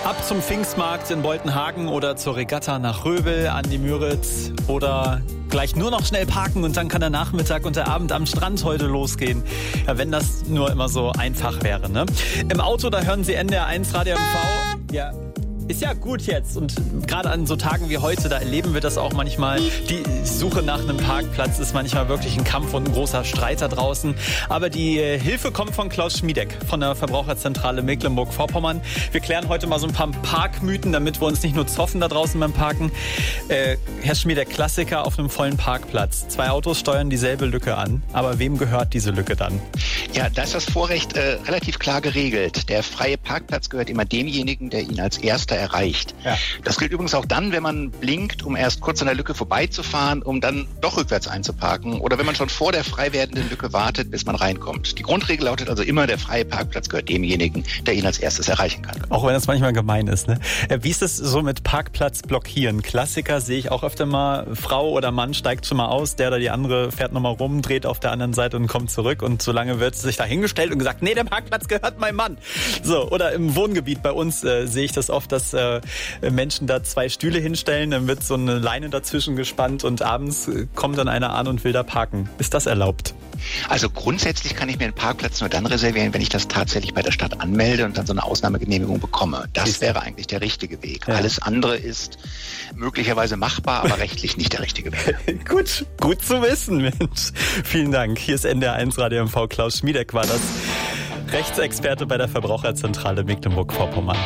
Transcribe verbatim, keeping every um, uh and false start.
Ab zum Pfingstmarkt in Boltenhagen oder zur Regatta nach Röbel an die Müritz oder gleich nur noch schnell parken und dann kann der Nachmittag und der Abend am Strand heute losgehen. Ja, wenn das nur immer so einfach wäre, ne? Im Auto, da hören Sie N D R eins Radio M V. Ja. Ist ja gut jetzt und gerade an so Tagen wie heute, da erleben wir das auch manchmal. Die Suche nach einem Parkplatz ist manchmal wirklich ein Kampf und ein großer Streit da draußen. Aber die Hilfe kommt von Klaus Schmiedeck von der Verbraucherzentrale Mecklenburg-Vorpommern. Wir klären heute mal so ein paar Parkmythen, damit wir uns nicht nur zoffen da draußen beim Parken. Äh, Herr Schmiedeck, Klassiker auf einem vollen Parkplatz. Zwei Autos steuern dieselbe Lücke an. Aber wem gehört diese Lücke dann? Ja, da ist das Vorrecht äh, relativ klar geregelt. Der freie Parkplatz gehört immer demjenigen, der ihn als erster erreicht. Ja. Das gilt übrigens auch dann, wenn man blinkt, um erst kurz an der Lücke vorbeizufahren, um dann doch rückwärts einzuparken oder wenn man schon vor der frei werdenden Lücke wartet, bis man reinkommt. Die Grundregel lautet also immer, der freie Parkplatz gehört demjenigen, der ihn als erstes erreichen kann. Auch wenn das manchmal gemein ist, ne? Wie ist es so mit Parkplatz blockieren? Klassiker sehe ich auch öfter mal, Frau oder Mann steigt schon mal aus, der oder die andere fährt nochmal rum, dreht auf der anderen Seite und kommt zurück und so lange wird sich da hingestellt und gesagt, nee, der Parkplatz gehört meinem Mann. So, oder im Wohngebiet bei uns äh, sehe ich das oft, dass äh, Menschen da zwei Stühle hinstellen, dann wird so eine Leine dazwischen gespannt und abends äh, kommt dann einer an und will da parken. Ist das erlaubt? Also grundsätzlich kann ich mir einen Parkplatz nur dann reservieren, wenn ich das tatsächlich bei der Stadt anmelde und dann so eine Ausnahmegenehmigung bekomme. Das ist wäre eigentlich der richtige Weg. Ja. Alles andere ist möglicherweise machbar, aber rechtlich nicht der richtige Weg. Gut, gut zu wissen, Mensch. Vielen Dank. Hier ist N D R eins Radio M V. Klaus Schmiedeck war das. Rechtsexperte bei der Verbraucherzentrale Mecklenburg-Vorpommern.